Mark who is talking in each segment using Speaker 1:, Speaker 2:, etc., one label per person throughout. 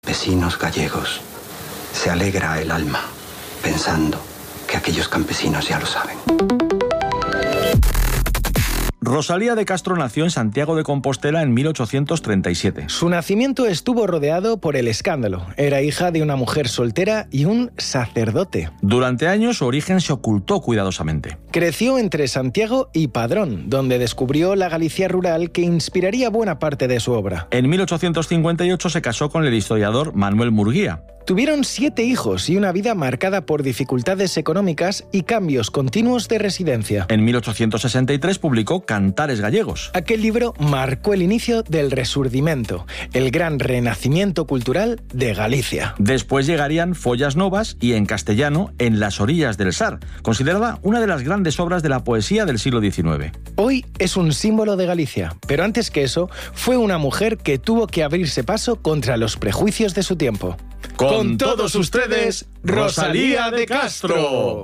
Speaker 1: campesinos gallegos. Se alegra el alma pensando que aquellos campesinos ya lo saben.
Speaker 2: Rosalía de Castro nació en Santiago de Compostela en 1837.
Speaker 3: Su nacimiento estuvo rodeado por el escándalo. Era hija de una mujer soltera y un sacerdote.
Speaker 2: Durante años su origen se ocultó cuidadosamente.
Speaker 3: Creció entre Santiago y Padrón, donde descubrió la Galicia rural que inspiraría buena parte de su obra.
Speaker 2: En 1858 se casó con el historiador Manuel Murguía.
Speaker 3: Tuvieron 7 hijos y una vida marcada por dificultades económicas y cambios continuos de residencia.
Speaker 2: En 1863 publicó Cantares gallegos.
Speaker 3: Aquel libro marcó el inicio del Resurdimento, el gran renacimiento cultural de Galicia.
Speaker 2: Después llegarían Follas Novas y En castellano, En las orillas del Sar, considerada una de las grandes obras de la poesía del siglo XIX.
Speaker 3: Hoy es un símbolo de Galicia, pero antes que eso, fue una mujer que tuvo que abrirse paso contra los prejuicios de su tiempo.
Speaker 2: Con todos ustedes, Rosalía de Castro.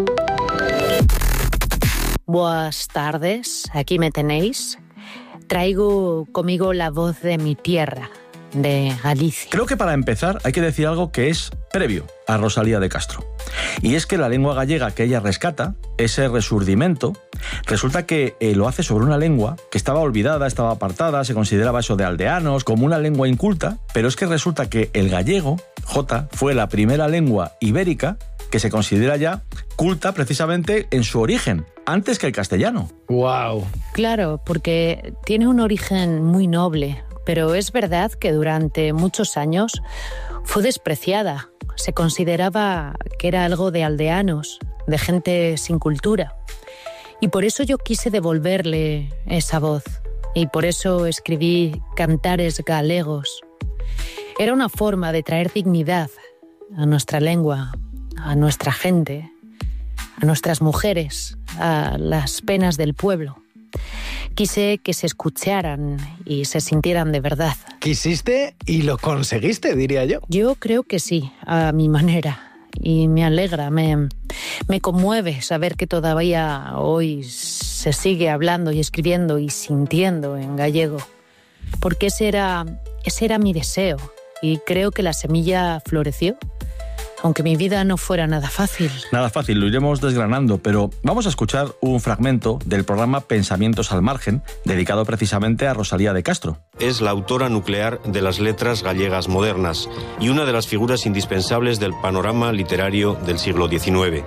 Speaker 4: Buenas tardes, aquí me tenéis. Traigo conmigo la voz de mi tierra, de Galicia.
Speaker 2: Creo que para empezar hay que decir algo que es previo a Rosalía de Castro. Y es que la lengua gallega que ella rescata, ese resurdimento, resulta que lo hace sobre una lengua que estaba olvidada, estaba apartada, se consideraba eso de aldeanos, como una lengua inculta, pero es que resulta que el gallego, fue la primera lengua ibérica que se considera ya culta precisamente en su origen, antes que el castellano.
Speaker 3: ¡Wow!
Speaker 4: Claro, porque tiene un origen muy noble, pero es verdad que durante muchos años fue despreciada. Se consideraba que era algo de aldeanos, de gente sin cultura. Y por eso yo quise devolverle esa voz. Y por eso escribí Cantares galegos. Era una forma de traer dignidad a nuestra lengua, a nuestra gente, a nuestras mujeres, a las penas del pueblo. Quise que se escucharan y se sintieran de verdad.
Speaker 3: Quisiste y lo conseguiste, diría yo.
Speaker 4: Yo creo que sí, a mi manera. Y me alegra, me conmueve saber que todavía hoy se sigue hablando y escribiendo y sintiendo en gallego. Porque ese era mi deseo. Y creo que la semilla floreció, aunque mi vida no fuera nada fácil.
Speaker 2: Nada fácil, lo iremos desgranando, pero vamos a escuchar un fragmento del programa Pensamientos al Margen, dedicado precisamente a Rosalía de Castro.
Speaker 5: Es la autora nuclear de las letras gallegas modernas y una de las figuras indispensables del panorama literario del siglo XIX.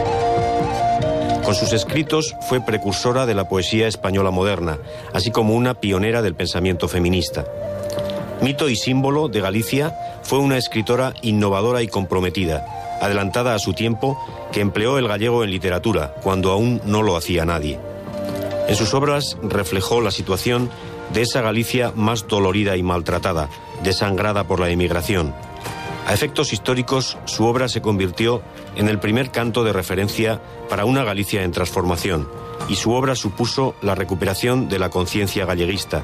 Speaker 5: Con sus escritos fue precursora de la poesía española moderna, así como una pionera del pensamiento feminista. Mito y símbolo de Galicia, fue una escritora innovadora y comprometida, adelantada a su tiempo, que empleó el gallego en literatura, cuando aún no lo hacía nadie. En sus obras reflejó la situación de esa Galicia más dolorida y maltratada, desangrada por la emigración. A efectos históricos, su obra se convirtió en el primer canto de referencia para una Galicia en transformación, y su obra supuso la recuperación de la conciencia galleguista.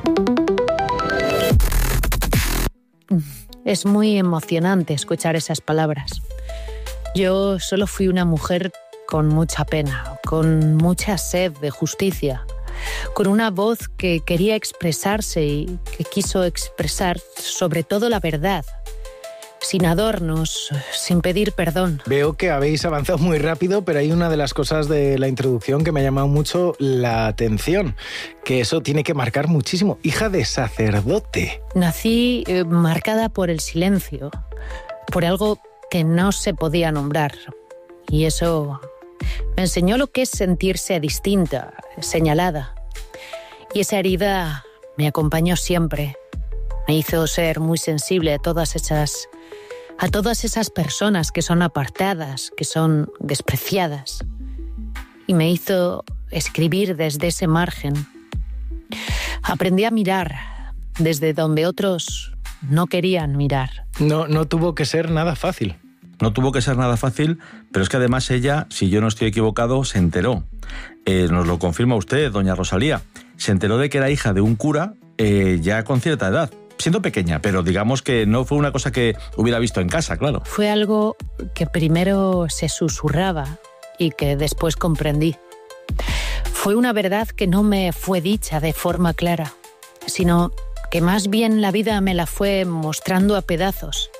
Speaker 4: Es muy emocionante escuchar esas palabras. Yo solo fui una mujer con mucha pena, con mucha sed de justicia, con una voz que quería expresarse y que quiso expresar sobre todo la verdad, sin adornos, sin pedir perdón.
Speaker 3: Veo que habéis avanzado muy rápido, pero hay una de las cosas de la introducción que me ha llamado mucho la atención, que eso tiene que marcar muchísimo. Hija de sacerdote.
Speaker 4: Nací marcada por el silencio, por algo que no se podía nombrar. Y eso me enseñó lo que es sentirse distinta, señalada. Y esa herida me acompañó siempre. Me hizo ser muy sensible a todas esas personas que son apartadas, que son despreciadas. Y me hizo escribir desde ese margen. Aprendí a mirar desde donde otros no querían mirar.
Speaker 3: No tuvo que ser nada fácil.
Speaker 2: No tuvo que ser nada fácil, pero es que además ella, si yo no estoy equivocado, se enteró. Nos lo confirma usted, doña Rosalía. Se enteró de que era hija de un cura ya con cierta edad. Siendo pequeña, pero digamos que no fue una cosa que hubiera visto en casa, claro.
Speaker 4: Fue algo que primero se susurraba y que después comprendí. Fue una verdad que no me fue dicha de forma clara, sino que más bien la vida me la fue mostrando a pedazos.